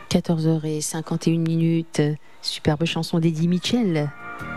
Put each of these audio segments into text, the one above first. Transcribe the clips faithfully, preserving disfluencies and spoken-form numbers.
quatorze heures cinquante et une minutes, superbe chanson d'Eddie Mitchell.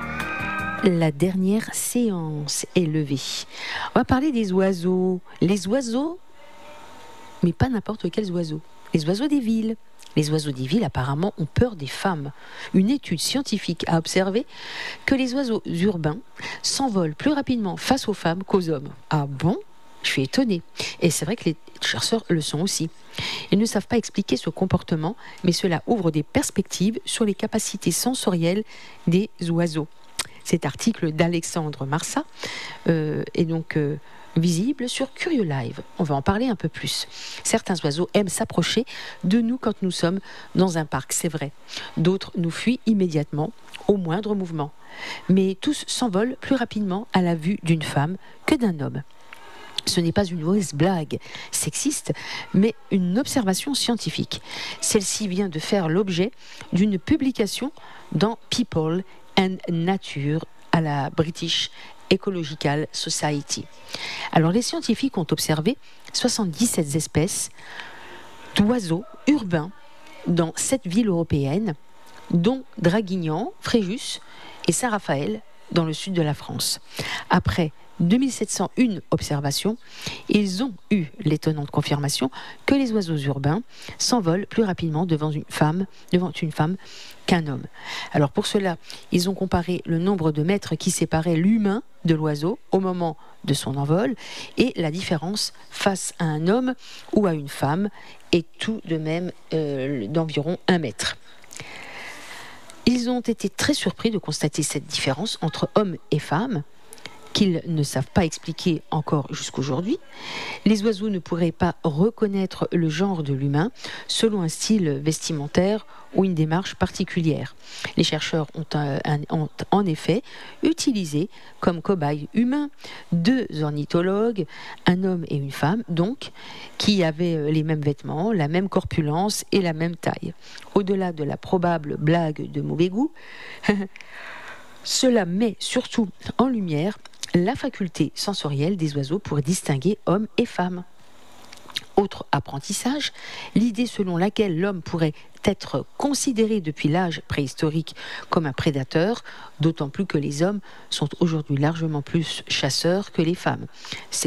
La dernière séance est levée. On va parler des oiseaux. Les oiseaux, mais pas n'importe quels oiseaux. Les oiseaux des villes. Les oiseaux des villes, apparemment, ont peur des femmes. Une étude scientifique a observé que les oiseaux urbains s'envolent plus rapidement face aux femmes qu'aux hommes. Ah bon ? Je suis étonnée. Et c'est vrai que les chercheurs le sont aussi. Ils ne savent pas expliquer ce comportement, mais cela ouvre des perspectives sur les capacités sensorielles des oiseaux. Cet article d'Alexandre Marsat euh, est donc euh, visible sur Curieux Live. On va en parler un peu plus. Certains oiseaux aiment s'approcher de nous quand nous sommes dans un parc, c'est vrai. D'autres nous fuient immédiatement au moindre mouvement. Mais tous s'envolent plus rapidement à la vue d'une femme que d'un homme. Ce n'est pas une mauvaise blague sexiste, mais une observation scientifique. Celle-ci vient de faire l'objet d'une publication dans People and Nature à la British Ecological Society. Alors, les scientifiques ont observé soixante-dix-sept espèces d'oiseaux urbains dans sept villes européennes, dont Draguignan, Fréjus et Saint-Raphaël dans le sud de la France. Après deux mille sept cent un observations, ils ont eu l'étonnante confirmation que les oiseaux urbains s'envolent plus rapidement devant une femme, devant une femme qu'un homme. Alors pour cela, ils ont comparé le nombre de mètres qui séparait l'humain de l'oiseau au moment de son envol et la différence face à un homme ou à une femme est tout de même euh, d'environ un mètre. Ils ont été très surpris de constater cette différence entre hommes et femmes, qu'ils ne savent pas expliquer encore jusqu'aujourd'hui. Les oiseaux ne pourraient pas reconnaître le genre de l'humain selon un style vestimentaire ou une démarche particulière. Les chercheurs ont, un, un, ont en effet utilisé comme cobayes humains deux ornithologues, un homme et une femme, donc, qui avaient les mêmes vêtements, la même corpulence et la même taille. Au-delà de la probable blague de mauvais goût, cela met surtout en lumière la faculté sensorielle des oiseaux pour distinguer hommes et femmes. Autre apprentissage, l'idée selon laquelle l'homme pourrait être considéré depuis l'âge préhistorique comme un prédateur, d'autant plus que les hommes sont aujourd'hui largement plus chasseurs que les femmes. C'est